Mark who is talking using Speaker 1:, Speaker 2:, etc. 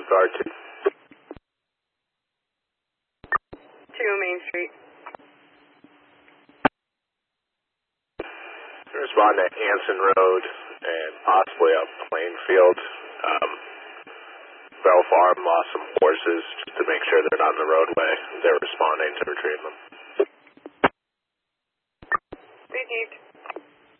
Speaker 1: guard to
Speaker 2: 2 Main Street.
Speaker 1: respond to Anson Road and possibly up Plainfield. Bell Farm lost some horses just to make sure they're not on the roadway. They're responding to retrieve them.
Speaker 2: Received.